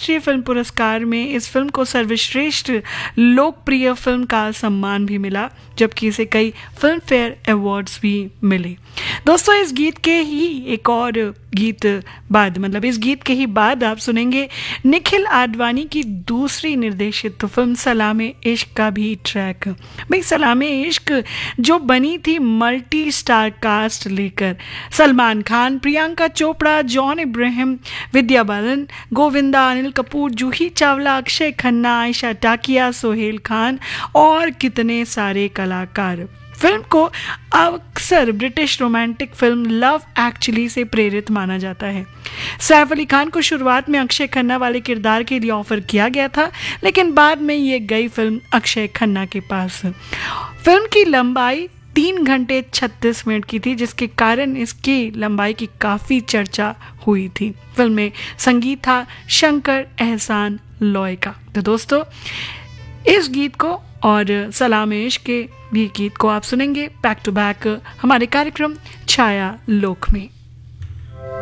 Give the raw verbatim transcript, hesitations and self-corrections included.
राष्ट्रीय फिल्म पुरस्कार में इस फिल्म को सर्वश्रेष्ठ लोकप्रिय फिल्म का सम्मान भी मिला, जबकि इसे कई फिल्म फेयर अवार्ड्स भी मिले। दोस्तों, इस गीत के ही एक और गीत बाद मतलब इस गीत के ही बाद आप सुनेंगे निखिल आडवाणी की दूसरी निर्देशित फिल्म सलामे इश्क का भी ट्रैक। भाई, सलामे इश्क जो बनी थी मल्टी स्टार कास्ट लेकर, सलमान खान, प्रियंका चोपड़ा, जॉन इब्राहिम, विद्या बालन, गोविंदा, अनिल कपूर, जूही चावला, अक्षय खन्ना, आयशा टाकिया, सोहेल खान और कितने सारे कलाकार। फिल्म को अक्सर British romantic film love actually से प्रेरित माना जाता है। सैफ अली खान को शुरुआत में अक्षय खन्ना वाले किरदार के लिए ऑफर किया गया था, लेकिन बाद में ये गई फिल्म अक्षय खन्ना के पास। फिल्म की लंबाई तीन घंटे छत्तीस मिनट की थी, जिसके कारण इसकी लंबाई की काफ़ी चर्चा हुई थी। फिल्म में संगीत था शंकर एहसान लॉय का। तो दोस्तों, इस गीत को और सलामे इश्क के भी गीत को आप सुनेंगे बैक टू बैक हमारे कार्यक्रम छाया लोक में।